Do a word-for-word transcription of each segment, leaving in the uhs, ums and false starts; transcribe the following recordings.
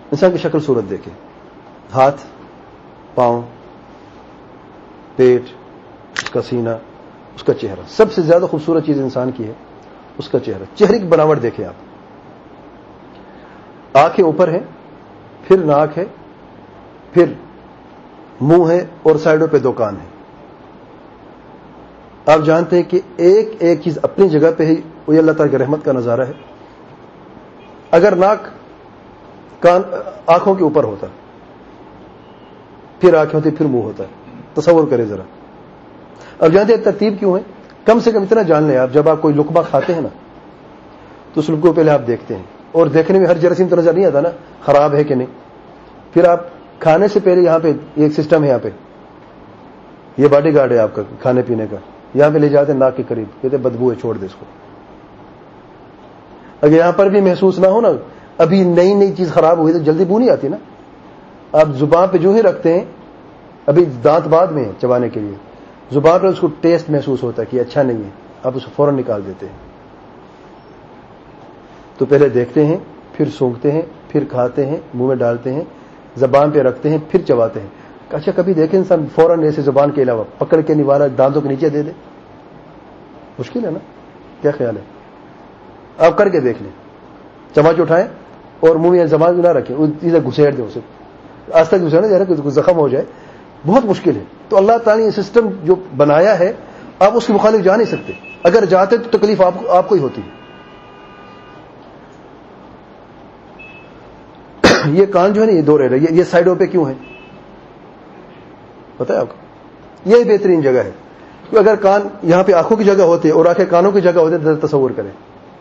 انسان کی شکل صورت دیکھیں، ہاتھ، پاؤں، پیٹ، اس کا سینہ، اس کا چہرہ. سب سے زیادہ خوبصورت چیز انسان کی ہے اس کا چہرہ. چہرے کی بناوٹ دیکھیں آپ. آنکھیں اوپر ہیں، پھر ناک ہے، پھر منہ ہے، اور سائڈوں پہ دو کان ہیں. آپ جانتے ہیں کہ ایک ایک چیز اپنی جگہ پہ ہے، وہ اللہ تعالیٰ کی رحمت کا نظارہ ہے. اگر ناک کان آنکھوں کے اوپر ہوتا، پھر آنکھیں ہوتی، پھر منہ ہوتا ہے. تصور کریں ذرا. اب جانتے ہیں ترتیب کیوں ہے؟ کم سے کم اتنا جان لیں آپ، جب آپ کوئی لقمہ کھاتے ہیں نا تو اس لقمے کو پہلے آپ دیکھتے ہیں، اور دیکھنے میں ہر جراثیم تو نظر نہیں آتا نا خراب ہے کہ نہیں. پھر آپ کھانے سے پہلے یہاں پہ ایک سسٹم ہے، یہاں پہ یہ باڈی گارڈ ہے آپ کا کھانے پینے کا، یہاں پہ لے جاتے ہیں ناک کے قریب، کہتے بدبو ہے، چھوڑ دے اس کو. اگر یہاں پر بھی محسوس نہ ہو نا، ابھی نئی نئی چیز خراب ہوئی تو جلدی بو نہیں آتی نا. آپ زبان پہ جو ہی رکھتے ہیں، ابھی دانت بعد میں ہے چبانے کے لیے، زبان پہ اس کو ٹیسٹ محسوس ہوتا ہے کہ اچھا نہیں ہے، آپ اسے فوراً نکال دیتے ہیں. تو پہلے دیکھتے ہیں، پھر سونگھتے ہیں، پھر کھاتے ہیں، منہ میں ڈالتے ہیں، زبان پہ رکھتے ہیں، پھر چباتے ہیں. اچھا کبھی دیکھیں انسان فوراً ایسے زبان کے علاوہ پکڑ کے نوالا دانتوں کے نیچے دے دے؟ مشکل ہے نا. کیا خیال ہے؟ آپ کر کے دیکھ لیں. چمچ اٹھائیں اور منہ میں زبان نہ رکھیں، اسے گھسیٹ دیں، اسے آج تک گھسیٹنا ذرا کہ زخم ہو جائے. بہت مشکل ہے. تو اللہ تعالیٰ نے یہ سسٹم جو بنایا ہے، آپ اس کے مخالف جا نہیں سکتے. اگر جاتے تو تکلیف آپ آپ کو ہی ہوتی ہے. یہ کان جو ہے نا، یہ دو ریڑھ ہے، یہ سائڈوں پہ کیوں ہے پتہ ہے آپ کو؟ یہ بہترین جگہ ہے. اگر کان یہاں پہ آنکھوں کی جگہ ہوتے اور آنکھیں کانوں کی جگہ ہوتے تو تصور کریں.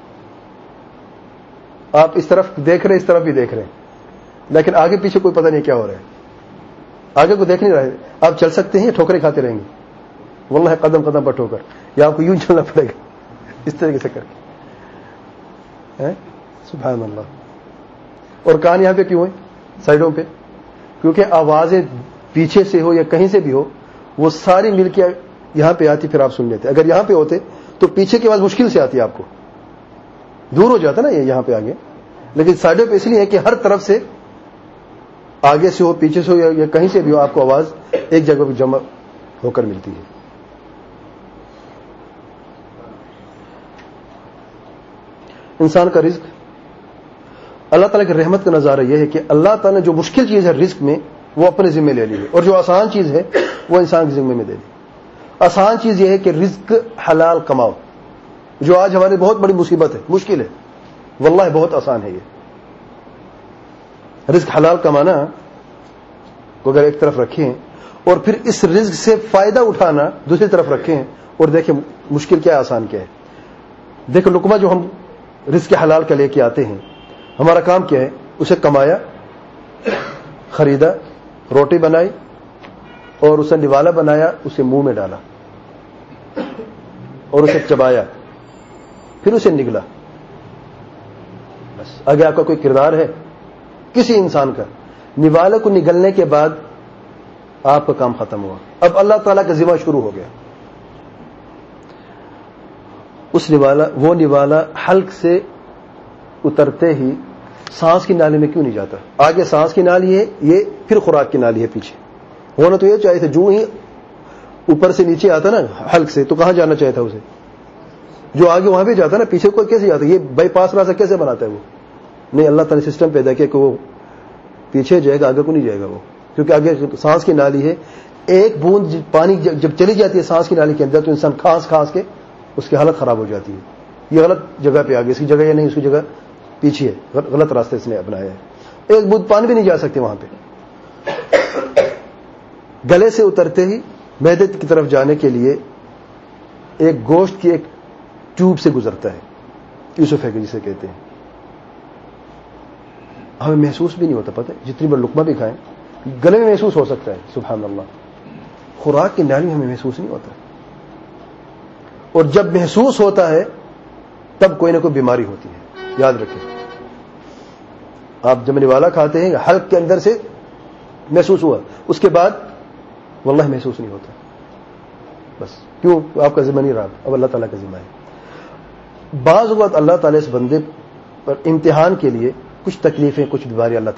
آپ اس طرف دیکھ رہے، اس طرف بھی دیکھ رہے ہیں، لیکن آگے پیچھے کوئی پتہ نہیں کیا ہو رہا ہے. آگے کو دیکھ نہیں رہے. آپ چل سکتے ہیں، ٹھوکریں کھاتے رہیں گے واللہ، قدم قدم پر ٹھوکر، یا آپ کو یوں چلنا پڑے گا اس طریقے سے کر کے. سبحان اللہ. اور کان یہاں پہ کیوں ہے سائڈوں پہ؟ کیونکہ آوازیں پیچھے سے ہو یا کہیں سے بھی ہو، وہ ساری مل کے یہاں پہ آتی، پھر آپ سن لیتے. اگر یہاں پہ ہوتے تو پیچھے کی آواز مشکل سے آتی، آپ کو دور ہو جاتا نا یہ یہاں پہ آگے. لیکن سائڈوں پہ اس لیے ہے کہ ہر طرف سے، آگے سے ہو، پیچھے سے ہو یا کہیں سے بھی ہو، آپ کو آواز ایک جگہ پہ جمع ہو کر ملتی ہے. انسان کا رزق، اللہ تعالیٰ کی رحمت کا نظارہ یہ ہے کہ اللہ تعالیٰ نے جو مشکل چیز ہے رزق میں، وہ اپنے ذمہ لے لی ہے، اور جو آسان چیز ہے وہ انسان کے ذمہ میں دے دی. آسان چیز یہ ہے کہ رزق حلال کماؤ، جو آج ہماری بہت بڑی مصیبت ہے، مشکل ہے. واللہ بہت آسان ہے یہ رزق حلال کمانا کو اگر ایک طرف رکھیں، اور پھر اس رزق سے فائدہ اٹھانا دوسری طرف رکھیں، اور دیکھیں مشکل کیا ہے، آسان کیا ہے. دیکھیں لقمہ جو ہم رزق حلال کا لے کے آتے ہیں، ہمارا کام کیا ہے؟ اسے کمایا، خریدا، روٹی بنائی، اور اسے نوالا بنایا، اسے منہ میں ڈالا اور اسے چبایا، پھر اسے نگلا. بس آگے آپ کا کوئی کردار ہے کسی انسان کا؟ نوالے کو نگلنے کے بعد آپ کا کام ختم ہوا. اب اللہ تعالیٰ کا ذمہ شروع ہو گیا. اس نوالا وہ نوالا حلق سے اترتے ہی سانس کی نالی میں کیوں نہیں جاتا؟ آگے سانس کی نالی ہے، یہ پھر خوراک کی نالی ہے پیچھے. ہونا تو یہ چاہیے تھا، جو ہی اوپر سے نیچے آتا نا حلق سے، تو کہاں جانا چاہیے تھا اسے؟ جو آگے وہاں پہ جاتا نا، پیچھے کو کیسے جاتا؟ یہ بائی پاس راستہ کیسے بناتا ہے وہ؟ نہیں، اللہ تعالیٰ نے سسٹم پیدا کیا کہ وہ پیچھے جائے گا، آگے کو نہیں جائے گا وہ، کیونکہ آگے سانس کی نالی ہے. ایک بوند پانی جب چلی جاتی ہے سانس کی نالی کے اندر تو انسان کھانس کھانس کے اس کی حالت خراب ہو جاتی ہے. یہ غلط جگہ پہ آگے، اس کی جگہ یہ نہیں، اس کی جگہ پیچھے ہے، غلط راستے اس نے اپنایا ہے. ایک بوند پانی بھی نہیں جا سکتے وہاں پہ. گلے سے اترتے ہی معدے کی طرف جانے کے لیے ایک گوشت کی ایک ٹیوب سے گزرتا ہے، یوسوفیگس جسے کہتے ہیں. ہمیں محسوس بھی نہیں ہوتا، پتہ ہے جتنی بار لقمہ بھی کھائیں گلے میں محسوس ہو سکتا ہے. سبحان اللہ. خوراک کی نالی ہمیں محسوس نہیں ہوتا، اور جب محسوس ہوتا ہے تب کوئی نہ کوئی بیماری ہوتی ہے. یاد رکھیں، آپ جب نوالا کھاتے ہیں حلق کے اندر سے محسوس ہوا، اس کے بعد واللہ محسوس نہیں ہوتا. بس کیوں؟ آپ کا ذمہ نہیں رہا، اب اللہ تعالیٰ کا ذمہ ہے. بعض اوقات اللہ تعالیٰ اس بندے پر امتحان کے لیے کچھ تکلیفیں، کچھ بیماری اللہ